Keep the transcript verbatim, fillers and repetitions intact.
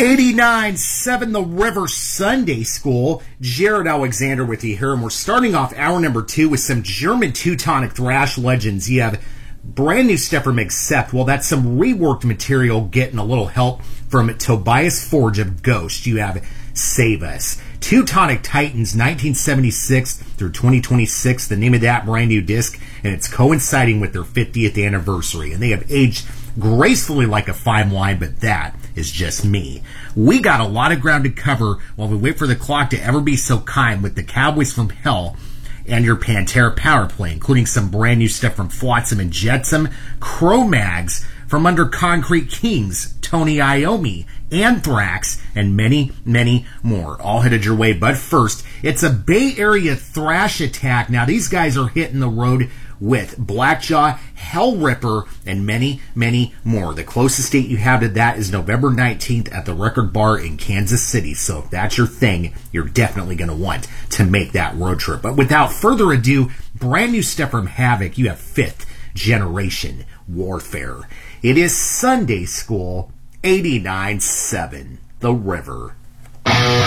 eighty-nine seven The River Sunday School. Jared Alexander with you here, and we're starting off hour number two with some German Teutonic thrash legends. You have brand new stuff from Accept. Well, that's some reworked material getting a little help from Tobias Forge of Ghost. You have Save Us. Teutonic Titans, nineteen seventy-six through twenty twenty-six, the name of that brand new disc, and it's coinciding with their fiftieth anniversary. And they have aged gracefully like a fine wine, but that is just me. We got a lot of ground to cover while we wait for the clock to ever be so kind with the Cowboys from Hell and your Pantera power play, including some brand new stuff from Flotsam and Jetsam, Cro-Mags, from Under Concrete Kings, Tony Iommi, Anthrax, and many, many more. All headed your way, but first, it's a Bay Area thrash attack. Now, these guys are hitting the road with Blackjaw, Hellripper, and many, many more. The closest date you have to that is November nineteenth at the Record Bar in Kansas City. So if that's your thing, you're definitely going to want to make that road trip. But without further ado, brand new stuff from Havoc. You have Fifth Generation Warfare. It is Sunday School, eighty-nine seven The River